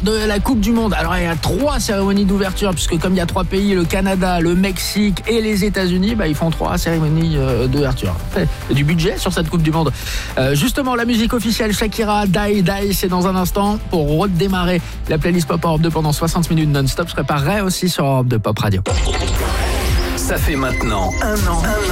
de la Coupe du Monde. Alors, il y a 3 cérémonies d'ouverture, puisque comme il y a 3 pays, le Canada, le Mexique et les États-Unis, ils font 3 cérémonies d'ouverture. Il y a du budget sur cette Coupe du Monde. Justement, la musique officielle, Shakira, Die Die, c'est dans un instant pour redémarrer la playlist Pop Europe 2 pendant 60 minutes non-stop. Je préparerai aussi sur Europe 2 Pop Radio. Ça fait maintenant un an